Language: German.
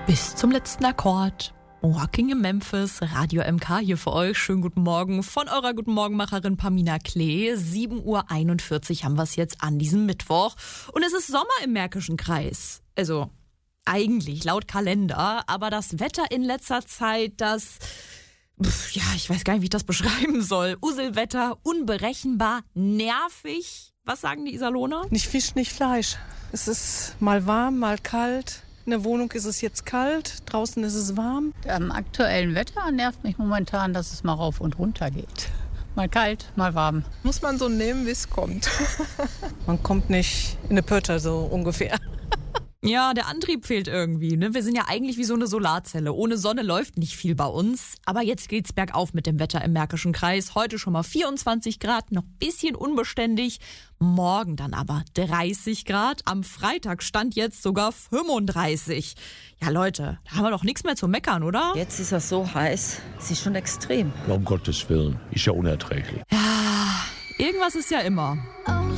Bis zum letzten Akkord. Walking in Memphis, Radio MK hier für euch. Schönen guten Morgen von eurer Guten Morgenmacherin Pamina Klee. 7:41 Uhr haben wir es jetzt an diesem Mittwoch. Und es ist Sommer im Märkischen Kreis. Also eigentlich laut Kalender. Aber das Wetter in letzter Zeit, ich weiß gar nicht, wie ich das beschreiben soll. Uselwetter, unberechenbar, nervig. Was sagen die Iserlohner? Nicht Fisch, nicht Fleisch. Es ist mal warm, mal kalt. In der Wohnung ist es jetzt kalt, draußen ist es warm. Am aktuellen Wetter nervt mich momentan, dass es mal rauf und runter geht. Mal kalt, mal warm. Muss man so nehmen, wie es kommt. Man kommt nicht in eine Pötter so ungefähr. Ja, der Antrieb fehlt irgendwie. Ne? Wir sind ja eigentlich wie so eine Solarzelle. Ohne Sonne läuft nicht viel bei uns. Aber jetzt geht's bergauf mit dem Wetter im Märkischen Kreis. Heute schon mal 24 Grad, noch ein bisschen unbeständig. Morgen dann aber 30 Grad. Am Freitag stand jetzt sogar 35. Ja, Leute, da haben wir doch nichts mehr zu meckern, oder? Jetzt ist das so heiß, es ist schon extrem. Um Gottes Willen, ist ja unerträglich. Ja, irgendwas ist ja immer.